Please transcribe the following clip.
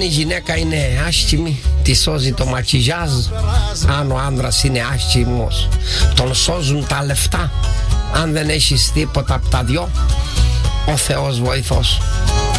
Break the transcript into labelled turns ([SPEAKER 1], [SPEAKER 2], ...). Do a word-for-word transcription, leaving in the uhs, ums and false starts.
[SPEAKER 1] η γυναίκα είναι άσχημη, τη σώζει το μακιγιάζ. Αν ο άντρας είναι άσχημος, τον σώζουν τα λεφτά. Αν δεν έχεις τίποτα από τα δυο, ο Θεός βοηθός.